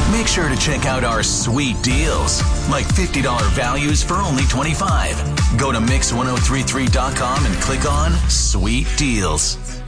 Make sure to check out our sweet deals, like $50 values for only $25. Go to Mix1033.com and click on Sweet Deals.